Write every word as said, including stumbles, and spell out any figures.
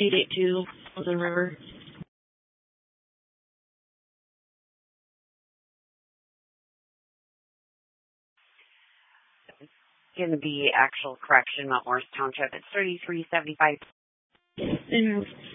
eight eight two Wilson River. In the actual correction, Mount Morris Township, it's thirty-three seventy-five. And